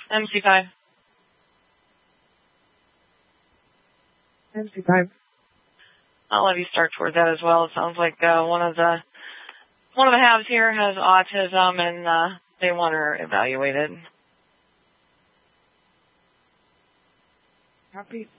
MC5. MC5. I'll let you start toward that as well. It sounds like one of the halves here has autism, and they want her evaluated. Copy.